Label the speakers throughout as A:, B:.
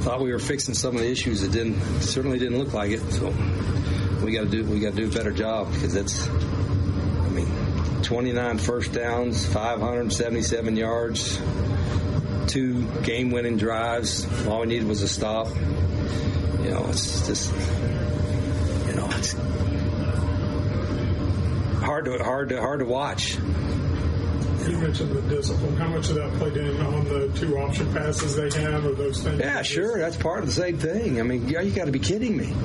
A: thought we were fixing some of the issues. It certainly didn't look like it. So we got to do a better job, because 29 first downs, 577 yards, 2 game-winning drives. All we needed was a stop. It's just, it's hard to watch.
B: You mentioned the discipline. How much of that played in on the 2 option passes they have, or those things?
A: Yeah, sure. That's part of the same thing. You got to be kidding me.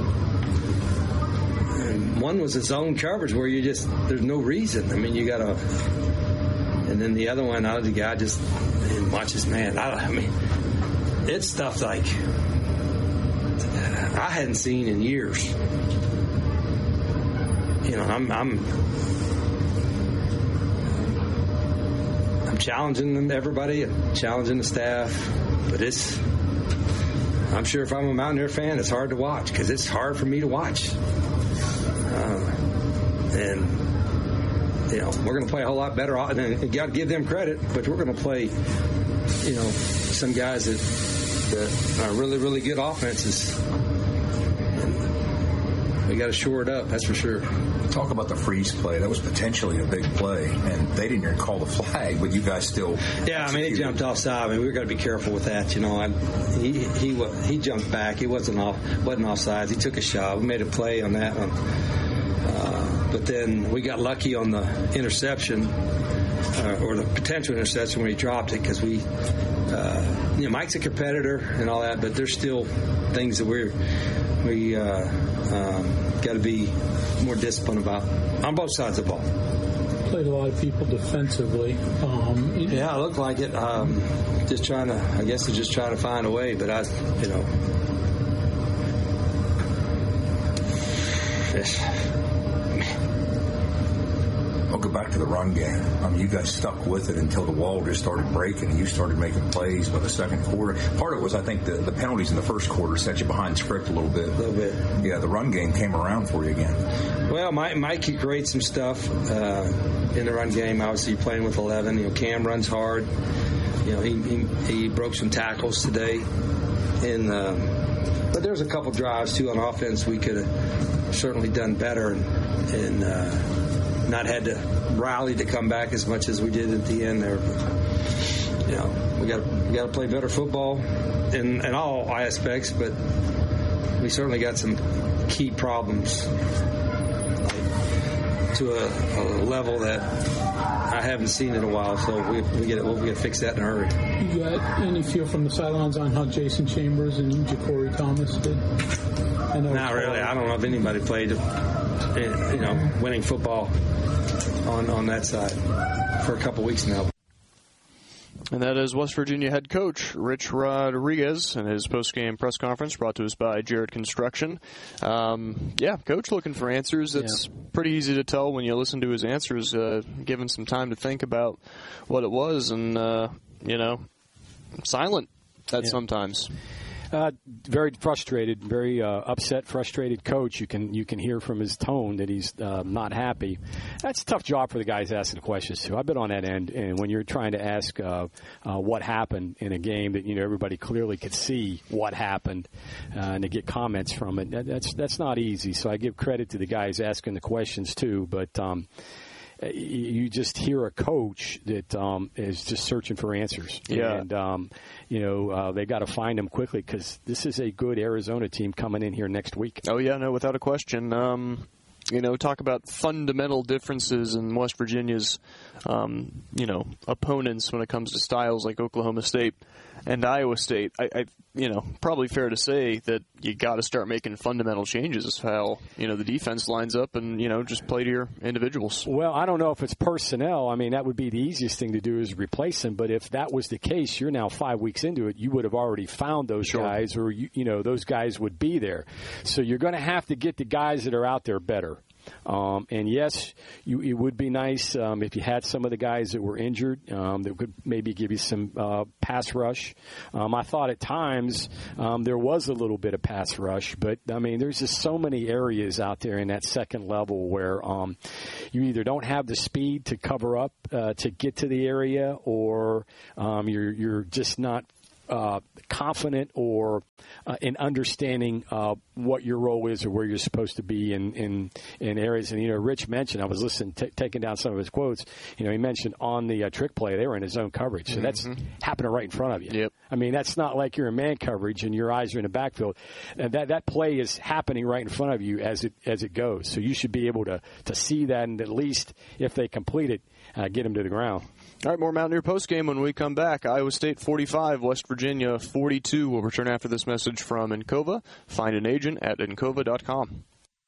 A: And one was its own coverage where there's no reason. You got to. And then the other one, the guy just didn't watch his man. It's stuff like I hadn't seen in years. I'm challenging everybody, challenging the staff, but I'm sure if I'm a Mountaineer fan, it's hard to watch, because it's hard for me to watch. We're going to play a whole lot better, and you got to give them credit, but we're going to play, some guys that are really, really good offenses. And we got to shore it up, that's for sure.
C: Talk about the freeze play. That was potentially a big play, and they didn't even call the flag, but you guys still.
A: Yeah, he jumped offside. We've got to be careful with that. He jumped back. He wasn't offside. He took a shot. We made a play on that one. But then we got lucky on the interception, or the potential interception, when he dropped it, because Mike's a competitor and all that, but there's still things that we got to be more disciplined about on both sides of the ball.
D: Played a lot of people defensively.
A: Yeah, it looked like it. Just trying to find a way, but
C: I'll go back to the run game. You guys stuck with it until the wall just started breaking and you started making plays by the second quarter. Part of it was, I think, the penalties in the first quarter set you behind script a little bit. Yeah, the run game came around for you again.
A: Well, Mike could create some stuff in the run game. Obviously, playing with 11. Cam runs hard. He broke some tackles today. But there's a couple drives, too, on offense we could have certainly done better and not had to rally to come back as much as we did at the end there. But, we got to play better football in all aspects, but we certainly got some key problems to a level that I haven't seen in a while. So we'll get to fix that in a hurry.
D: You got any feel from the sidelines on how Jason Chambers and Ja'Cory Thomas did?
A: Not really. I don't know if anybody played, winning football on that side for a couple weeks now.
E: And that is West Virginia head coach Rich Rodriguez and his post-game press conference, brought to us by Jared Construction. Coach looking for answers. It's pretty easy to tell when you listen to his answers, given some time to think about what it was, and silent sometimes.
F: Very frustrated, very upset, frustrated coach. You can hear from his tone that he's not happy. That's a tough job for the guys asking the questions too. I've been on that end, and when you're trying to ask what happened in a game that everybody clearly could see what happened, and to get comments from it, that's not easy. So I give credit to the guys asking the questions too, but. You just hear a coach that is just searching for answers.
E: Yeah.
F: And, they got to find them quickly, because this is a good Arizona team coming in here next week.
E: Oh, yeah, no, without a question. Talk about fundamental differences in West Virginia's, opponents when it comes to styles like Oklahoma State and Iowa State. I probably fair to say that you got to start making fundamental changes how, the defense lines up and, just play to your individuals.
F: Well, I don't know if it's personnel. I mean, that would be the easiest thing to do is replace them. But if that was the case, you're now 5 weeks into it, you would have already found those guys, or, those guys would be there. So you're going to have to get the guys that are out there better. And yes, it would be nice if you had some of the guys that were injured that could maybe give you some pass rush. I thought at times there was a little bit of pass rush, but I mean, there's just so many areas out there in that second level where you either don't have the speed to cover up to get to the area, or you're just not confident or in understanding what your role is or where you're supposed to be in areas. And, Rich mentioned, I was listening, taking down some of his quotes. He mentioned on the trick play, they were in his zone coverage. So that's happening right in front of you.
E: Yep.
F: I mean, that's not like you're in man coverage and your eyes are in the backfield. That play is happening right in front of you as it goes. So you should be able to see that, and at least if they complete it, get them to the ground.
E: All right, more Mountaineer postgame when we come back. Iowa State 45, West Virginia 42. We'll return after this message from Encova. Find an agent at Encova.com.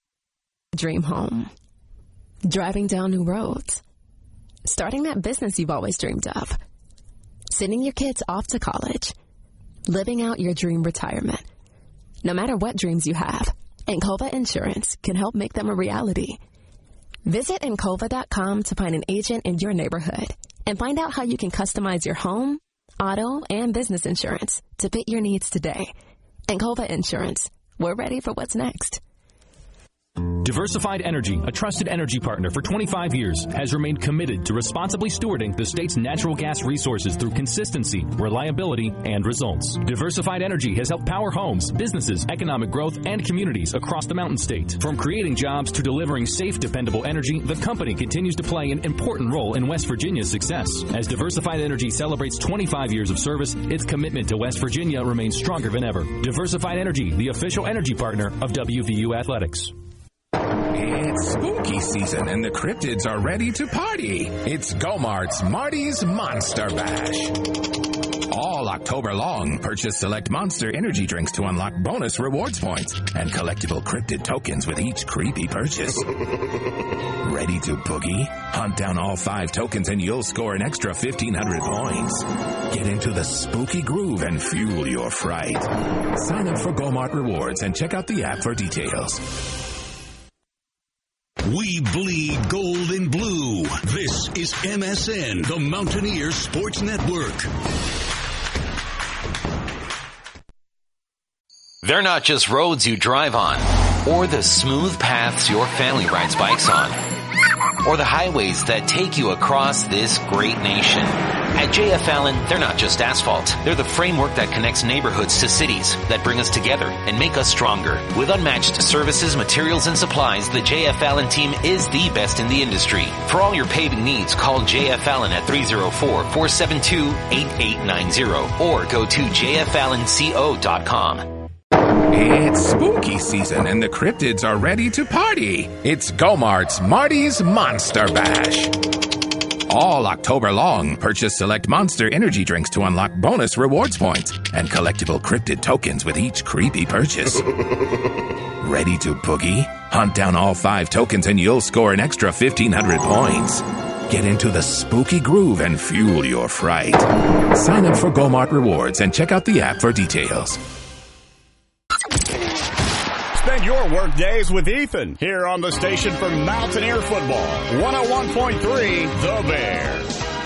G: Dream home. Driving down new roads. Starting that business you've always dreamed of. Sending your kids off to college. Living out your dream retirement. No matter what dreams you have, Encova Insurance can help make them a reality. Visit Encova.com to find an agent in your neighborhood and find out how you can customize your home, auto, and business insurance to fit your needs today. Encova Insurance. We're ready for what's next.
H: Diversified Energy, a trusted energy partner for 25 years, has remained committed to responsibly stewarding the state's natural gas resources through consistency, reliability, and results. Diversified Energy has helped power homes, businesses, economic growth, and communities across the Mountain State. From creating jobs to delivering safe, dependable energy, the company continues to play an important role in West Virginia's success. As Diversified Energy celebrates 25 years of service, its commitment to West Virginia remains stronger than ever. Diversified Energy, the official energy partner of WVU Athletics.
I: It's spooky season and the cryptids are ready to party. It's Go-Mart's Marty's Monster Bash. All October long, purchase select Monster energy drinks to unlock bonus rewards points and collectible cryptid tokens with each creepy purchase. Ready to boogie? Hunt down all 5 tokens and you'll score an extra 1,500 points. Get into the spooky groove and fuel your fright. Sign up for Go-Mart Rewards and check out the app for details.
J: We bleed gold and blue. This is MSN, the Mountaineer Sports Network.
K: They're not just roads you drive on, or the smooth paths your family rides bikes on, or the highways that take you across this great nation. At J.F. Allen, they're not just asphalt. They're the framework that connects neighborhoods to cities, that bring us together and make us stronger. With unmatched services, materials, and supplies, the J.F. Allen team is the best in the industry. For all your paving needs, call J.F. Allen at 304-472-8890 or go to jfallenco.com.
I: It's spooky season and the cryptids are ready to party. It's Go-Mart's Marty's Monster Bash. All October long, purchase select Monster energy drinks to unlock bonus rewards points and collectible cryptid tokens with each creepy purchase. Ready to boogie? Hunt down all 5 tokens and you'll score an extra 1,500 points. Get into the spooky groove and fuel your fright. Sign up for Go-Mart Rewards and check out the app for details.
L: Spend your work days with Ethan here on the station for Mountaineer Football, 101.3 The Bear.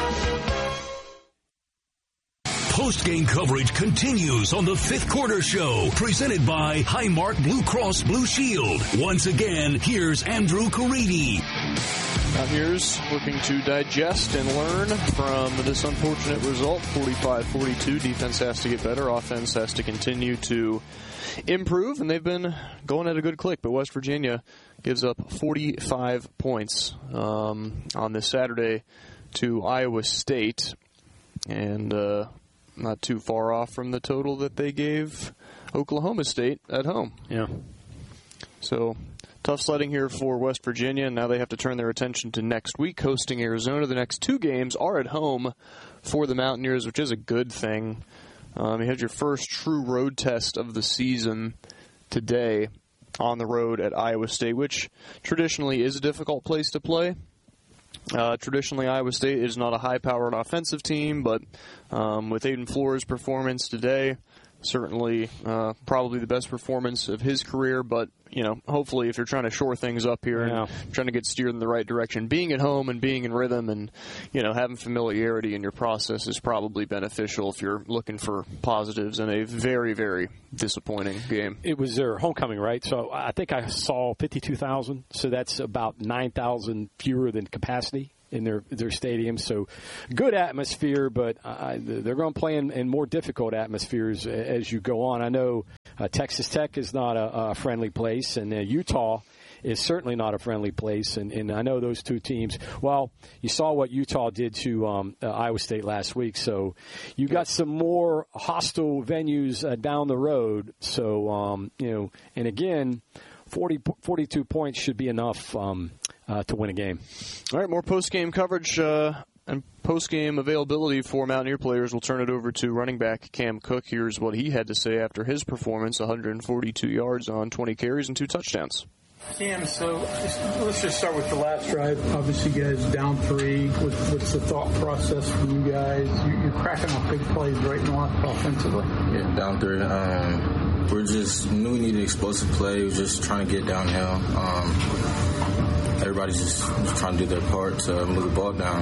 J: Post-game coverage continues on the Fifth Quarter Show, presented by Highmark Blue Cross Blue Shield. Once again, here's Andrew Caridi.
E: Here's looking to digest and learn from this unfortunate result, 45-42. Defense has to get better. Offense has to continue to improve, and they've been going at a good click. But West Virginia gives up 45 points on this Saturday to Iowa State, and not too far off from the total that they gave Oklahoma State at home.
F: Yeah.
E: So tough sledding here for West Virginia, and now they have to turn their attention to next week, hosting Arizona. The next 2 games are at home for the Mountaineers, which is a good thing. You had your first true road test of the season today on the road at Iowa State, which traditionally is a difficult place to play. Traditionally, Iowa State is not a high-powered offensive team, but with Aiden Flores' performance today, certainly probably the best performance of his career. But, you know, hopefully if you're trying to shore things up here and trying to get steered in the right direction, being at home and being in rhythm and, you know, having familiarity in your process is probably beneficial if you're looking for positives in a very, very disappointing game.
F: It was their homecoming, right? So I think I saw 52,000, so that's about 9,000 fewer than capacity in their stadium. So good atmosphere, but they're going to play in more difficult atmospheres as you go on. I know Texas Tech is not a friendly place, and Utah is certainly not a friendly place. And I know those two teams, well, you saw what Utah did to Iowa State last week. So you got some more hostile venues down the road. So, and again, 42 points should be enough to win a game.
E: All right, more post-game coverage and post-game availability for Mountaineer players. We'll turn it over to running back Cam Cook. Here's what he had to say after his performance, 142 yards on 20 carries and 2 touchdowns.
D: Cam, so let's just start with the last drive. Obviously, you guys down 3. What's the thought process for you guys? You're cracking off big plays right now offensively.
M: Yeah, down 3. We knew we needed explosive play. We were just trying to get downhill. Everybody's just trying to do their part to move the ball down.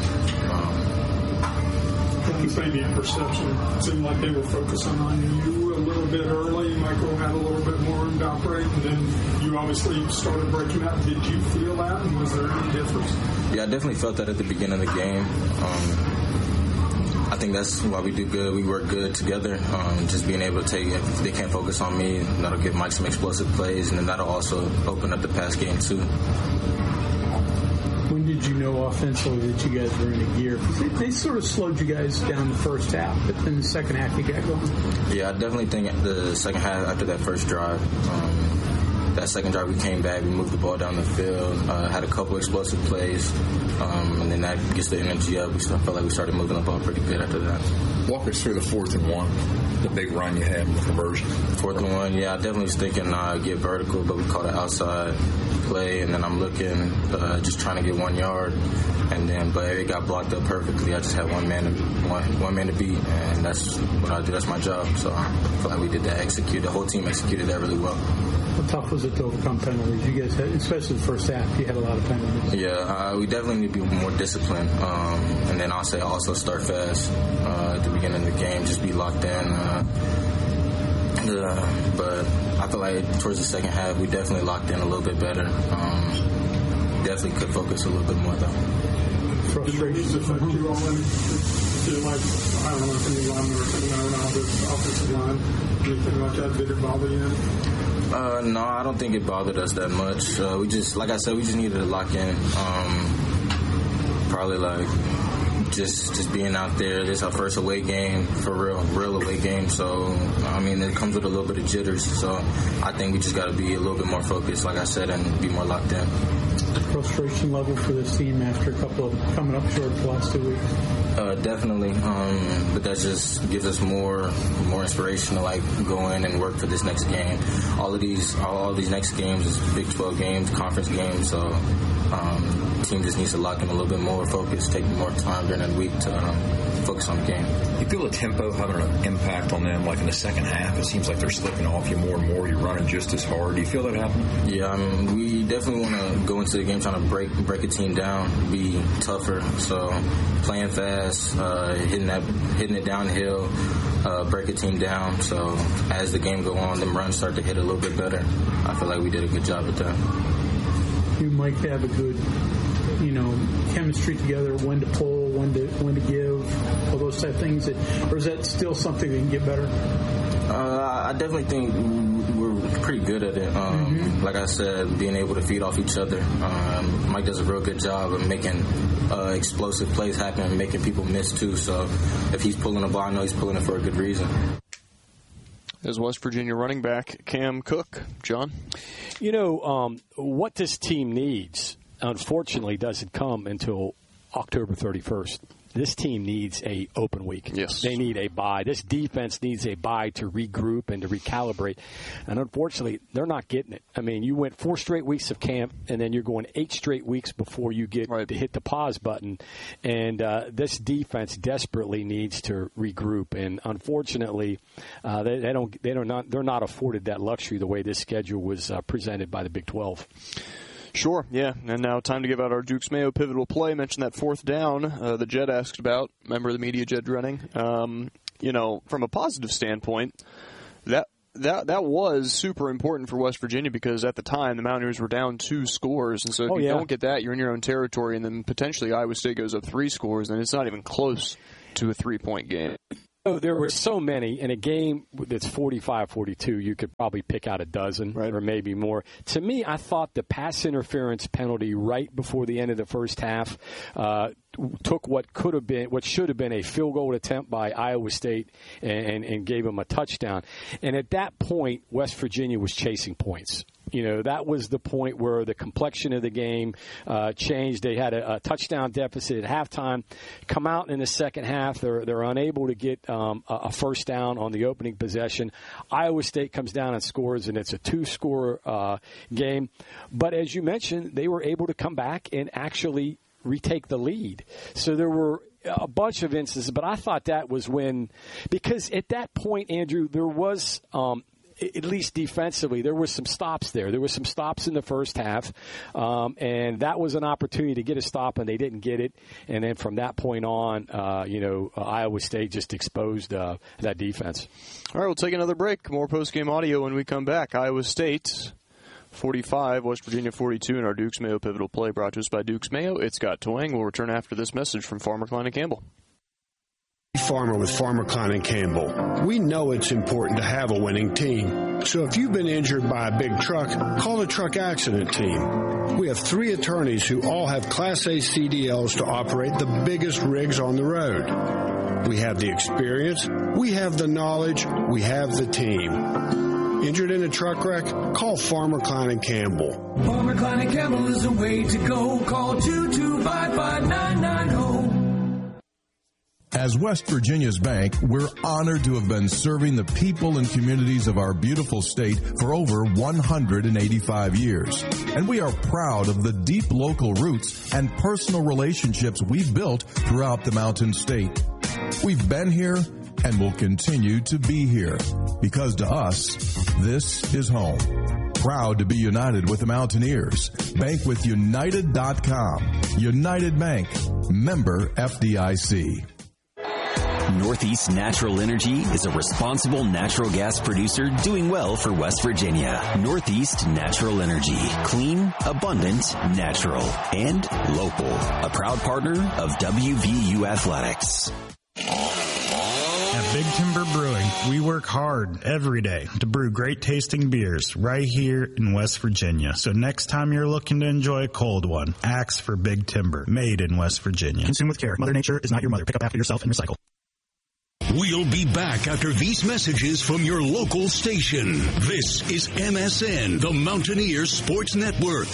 B: Maybe perception. It seemed like they were focusing on you a little bit early. Michael had a little bit more in down rate, and then you obviously started breaking out. Did you feel that, and was there any difference?
M: Yeah, I definitely felt that at the beginning of the game. I think that's why we do good. We work good together. Just being able to take, if they can't focus on me, that'll give Mike some explosive plays, and then that'll also open up the pass game too.
D: When did you know offensively that you guys were in a gear? They sort of slowed you guys down the first half, but then the second half you got going.
M: Yeah, I definitely think the second half after that first drive, that second drive we came back, we moved the ball down the field, had a couple explosive plays, and then that gets the energy up. We felt like we started moving the ball pretty good after that.
C: Walk us through the 4th and 1, the big run you had in the conversion.
M: 4th and 1, yeah, I definitely was thinking get vertical, but we caught an outside play, and then I'm looking, just trying to get 1 yard, but it got blocked up perfectly. I just had one man to beat, and that's what I do. That's my job. So I feel like we did that. The whole team executed that really well.
D: How tough was it to overcome penalties? You guys had, especially the first half, you had a lot of penalties.
M: Yeah, we definitely need to be more disciplined, and then I'll say also start fast at the beginning of the game. Just be locked in. But I feel like towards the second half, we definitely locked in a little bit better. Definitely could focus a little bit more, though.
B: Frustrations affect you all in? Feel like, I don't know if any linemen are coming out of the offensive line, anything like that, did it bother you?
M: No, I don't think it bothered us that much. We just, like I said, we just needed to lock in. Probably like just being out there. This is our first away game, for real away game. So, I mean, it comes with a little bit of jitters. So, I think we just got to be a little bit more focused, like I said, and be more locked in.
D: Frustration level for this team after a couple of coming up short the last 2 weeks?
M: Definitely, but that just gives us more inspiration to like go in and work for this next game. All these next games is Big 12 games, conference games, so the team just needs to lock in a little bit more focus, take more time during that week to focus on the game.
C: You feel the tempo having an impact on them, like in the second half? It seems like they're slipping off you more and more. You're running just as hard. Do you feel that happening?
M: Yeah, I mean, we definitely want to go into the game trying to break a team down, be tougher. So playing fast, hitting it downhill, break a team down. So as the game go on, them runs start to hit a little bit better. I feel like we did a good job at that.
D: You might have a good, chemistry together, when to pull, when to give, all those type of things. Or is that still something that can get better?
M: I definitely think we're pretty good at it. Like I said, being able to feed off each other. Mike does a real good job of making explosive plays happen and making people miss too. So if he's pulling the ball, I know he's pulling it for a good reason.
E: As West Virginia running back Cam Cook. John?
F: What this team needs, unfortunately, doesn't come until October 31st. This team needs a open week.
E: Yes.
F: They need a bye. This defense needs a bye to regroup and to recalibrate. And unfortunately, they're not getting it. I mean, you went 4 straight weeks of camp, and then you're going 8 straight weeks before you get to hit the pause button. And this defense desperately needs to regroup. And unfortunately, they're not afforded that luxury the way this schedule was presented by the Big 12.
E: Sure, yeah. And now time to give out our Dukes Mayo pivotal play. Mentioned that 4th down that Jed asked about. Remember the media Jed Renning? From a positive standpoint, that that was super important for West Virginia because at the time the Mountaineers were down 2 scores, and so if you don't get that, you're in your own territory, and then potentially Iowa State goes up 3 scores, and it's not even close to a 3-point game.
F: There were so many. In a game that's 45-42, you could probably pick out a dozen or maybe more. To me, I thought the pass interference penalty right before the end of the first half took what should have been a field goal attempt by Iowa State and gave them a touchdown. And at that point, West Virginia was chasing points. That was the point where the complexion of the game changed. They had a touchdown deficit at halftime. Come out in the second half, they're unable to get a first down on the opening possession. Iowa State comes down and scores, and it's a 2-score game. But as you mentioned, they were able to come back and actually retake the lead. So there were a bunch of instances, but I thought that was because at that point, Andrew, there was at least defensively, there was some stops there. There was some stops in the first half, and that was an opportunity to get a stop, and they didn't get it. And then from that point on, Iowa State just exposed that defense.
E: All right, we'll take another break. More post-game audio when we come back. Iowa State 45, West Virginia 42, and our Dukes Mayo Pivotal Play brought to us by Dukes Mayo. It's Scott Twang. We'll return after this message from Farmer Klein and Campbell.
N: Farmer with Farmer Klein and Campbell. We know it's important to have a winning team. So if you've been injured by a big truck, call the truck accident team. We have 3 attorneys who all have Class A CDLs to operate the biggest rigs on the road. We have the experience, we have the knowledge, we have the team. Injured in a truck wreck? Call Farmer Klein and Campbell.
O: Farmer Klein and Campbell is the way to go. Call 2255990.
P: As West Virginia's bank, we're honored to have been serving the people and communities of our beautiful state for over 185 years. And we are proud of the deep local roots and personal relationships we've built throughout the Mountain State. We've been here and will continue to be here because to us, this is home. Proud to be united with the Mountaineers. Bank with United.com. United Bank. Member FDIC.
Q: Northeast Natural Energy is a responsible natural gas producer doing well for West Virginia. Northeast Natural Energy. Clean, abundant, natural, and local. A proud partner of WVU Athletics.
R: At Big Timber Brewing, we work hard every day to brew great tasting beers right here in West Virginia. So next time you're looking to enjoy a cold one, ask for Big Timber, made in West Virginia.
S: Consume with care. Mother Nature is not your mother. Pick up after yourself and recycle.
J: We'll be back after these messages from your local station. This is MSN, the Mountaineers Sports Network.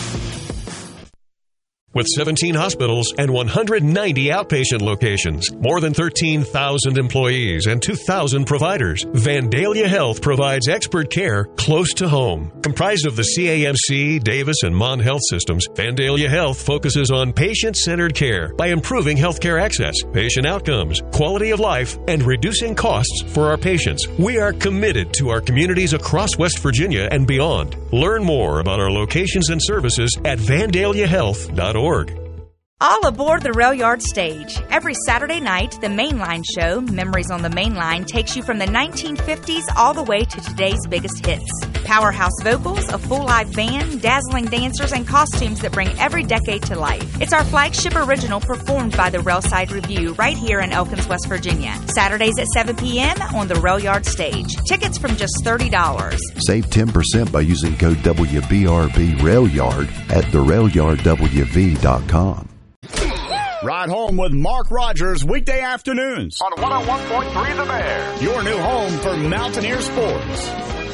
T: With 17 hospitals and 190 outpatient locations, more than 13,000 employees and 2,000 providers, Vandalia Health provides expert care close to home. Comprised of the CAMC, Davis, and Mon Health systems, Vandalia Health focuses on patient-centered care by improving healthcare access, patient outcomes, quality of life, and reducing costs for our patients. We are committed to our communities across West Virginia and beyond. Learn more about our locations and services at vandaliahealth.org.
U: All aboard the Rail Yard Stage. Every Saturday night, the Mainline Show, Memories on the Mainline, takes you from the 1950s all the way to today's biggest hits. Powerhouse vocals, a full live band, dazzling dancers, and costumes that bring every decade to life. It's our flagship original performed by the Railside Review right here in Elkins, West Virginia. Saturdays at 7 p.m. on the Rail Yard Stage. Tickets from just $30.
V: Save 10% by using code WBRB RailYard at therailyardwv.com.
L: Ride home with Mark Rogers weekday afternoons
W: on 101.3 The Bear.
L: Your new home for Mountaineer sports.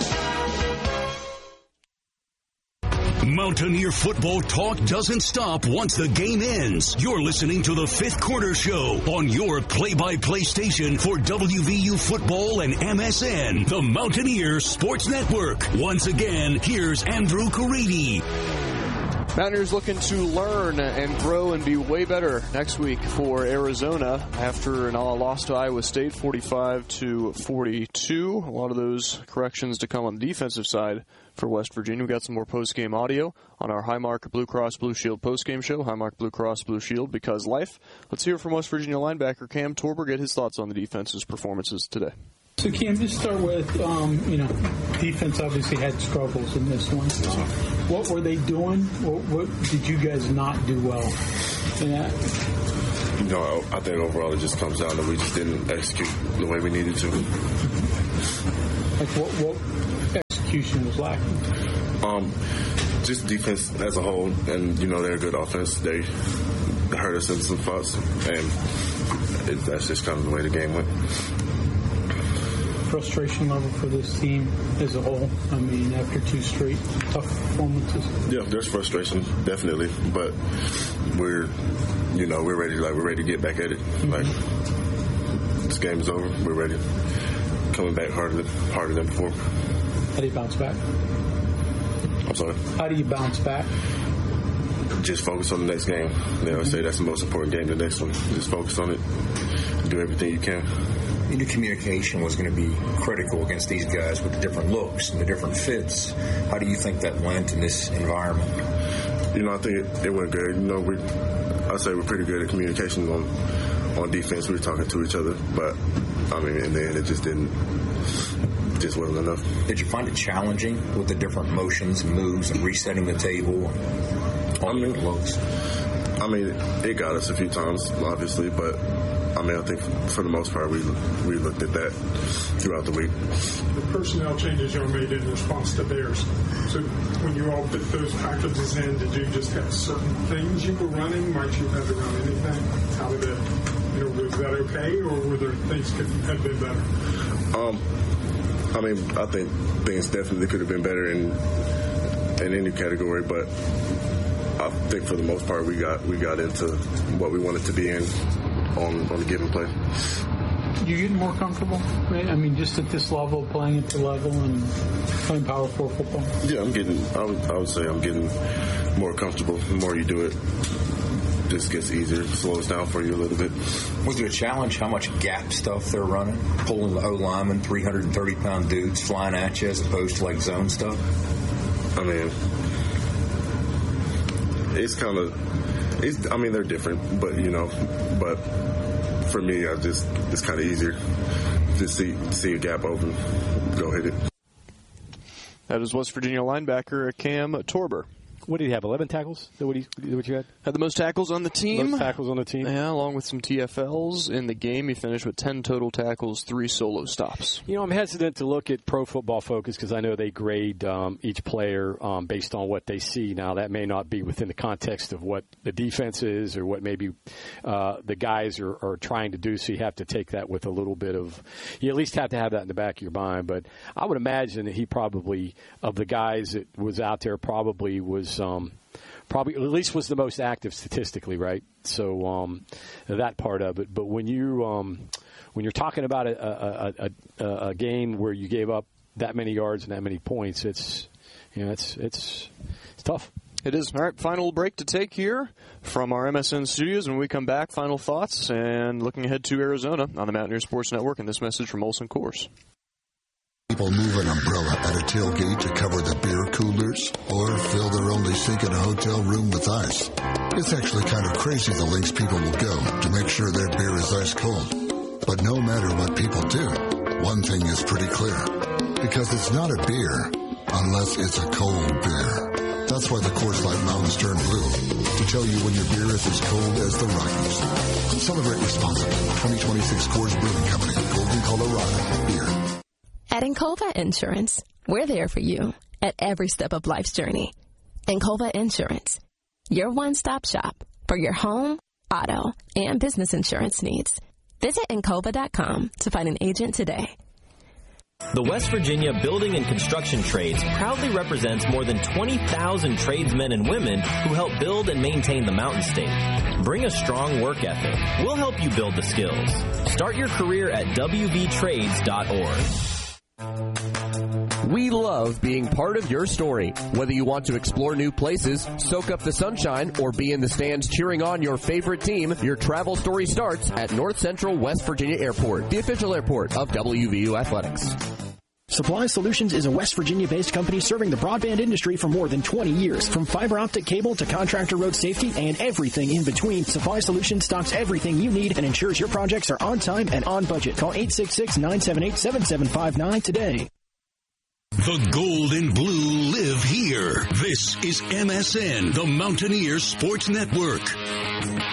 J: Mountaineer football talk doesn't stop once the game ends. You're listening to the Fifth Quarter Show on your play-by-play station for WVU football and MSN, the Mountaineer Sports Network. Once again, here's Andrew Caridi.
E: Mountaineers looking to learn and grow and be way better next week for Arizona after an loss to Iowa State, 45-42. A lot of those corrections to come on the defensive side for West Virginia. We've got some more post-game audio on our Highmark Blue Cross Blue Shield post-game show, Highmark Blue Cross Blue Shield, because life. Let's hear from West Virginia linebacker Cam Torber, get his thoughts on the defense's performances today.
D: So, Cam, just start with, defense obviously had struggles in this one. What were they doing? What did you guys not do well in that?
A: I think overall it just comes down to we just didn't execute the way we needed to.
D: Like what execution was lacking?
A: Just defense as a whole, and they're a good offense. They hurt us in some spots, and that's just kind of the way the game went.
D: Frustration level for this team as a whole? I mean, after 2 straight tough performances.
A: Yeah, there's frustration, definitely, but we're ready. We're ready to get back at it. Like, this game is over. We're ready. Coming back harder than before.
D: How do you bounce back?
A: I'm sorry?
D: How do you bounce back?
A: Just focus on the next game. I say that's the most important game, the next one. Just focus on it. Do everything you can.
C: Your communication was going to be critical against these guys with the different looks and the different fits. How do you think that went in this environment?
A: I think it went good. I say we're pretty good at communication on defense. We were talking to each other, but in the end, it just wasn't enough.
C: Did you find it challenging with the different motions and moves and resetting the table?
A: It got us a few times, obviously, but I think for the most part we looked at that throughout the week.
B: The personnel changes y'all made in response to Bears. So when you all put those packages in, did you just have certain things you were running? Might you have to run anything? How did it? Was that okay, or were there things could have been better?
A: I think things definitely could have been better in any category, but I think for the most part we got into what we wanted to be in on a given play.
D: You getting more comfortable, right? Just at this level, playing at the level and playing Power 4 football?
A: Yeah, I would say I'm getting more comfortable. The more you do it, it just gets easier. It slows down for you a little bit.
C: Was it a challenge how much gap stuff they're running? Pulling the O-lineman, 330-pound dudes flying at you as opposed to zone stuff?
A: It's kind of... they're different, but for me, it's kind of easier to see a gap open, go hit it.
E: That is West Virginia linebacker Cam Torber.
F: What did he have, 11 tackles? Is that what you had?
E: Had the most tackles on the team.
F: Most tackles on the team.
E: Yeah, along with some TFLs. In the game, he finished with 10 total tackles, 3 solo stops.
F: I'm hesitant to look at Pro Football Focus because I know they grade each player based on what they see. Now, that may not be within the context of what the defense is or what maybe the guys are trying to do, so you have to take that with a little bit of – you at least have to have that in the back of your mind. But I would imagine that he probably, of the guys that was out there, probably was probably at least was the most active statistically, right? So that part of it. But when you're talking about a game where you gave up that many yards and that many points, it's tough.
E: It is. All right, final break to take here from our MSN studios. When we come back, final thoughts and looking ahead to Arizona on the Mountaineer Sports Network, and this message from Molson Coors.
G: People move an umbrella at a tailgate to cover the beer coolers or fill their only sink in a hotel room with ice. It's actually kind of crazy the lengths people will go to make sure their beer is ice cold. But no matter what people do, one thing is pretty clear. Because it's not a beer unless it's a cold beer. That's why the Coors Light Mountains turn blue, to tell you when your beer is as cold as the Rockies. Celebrate responsibly. 2026 Coors Brewing Company, Golden, Colorado. Beer.
H: At Encova Insurance, we're there for you at every step of life's journey. Encova Insurance, your one-stop shop for your home, auto, and business insurance needs. Visit Encova.com to find an agent today.
X: The West Virginia Building and Construction Trades proudly represents more than 20,000 tradesmen and women who help build and maintain the Mountain State. Bring a strong work ethic. We'll help you build the skills. Start your career at wvtrades.org.
Y: We love being part of your story. Whether you want to explore new places, soak up the sunshine, or be in the stands cheering on your favorite team, your travel story starts at North Central West Virginia Airport, the official airport of WVU Athletics.
I: Supply Solutions is a West Virginia-based company serving the broadband industry for more than 20 years. From fiber optic cable to contractor road safety and everything in between, Supply Solutions stocks everything you need and ensures your projects are on time and on budget. Call 866-978-7759 today.
J: The gold and blue live here. This is MSN, the Mountaineers Sports Network.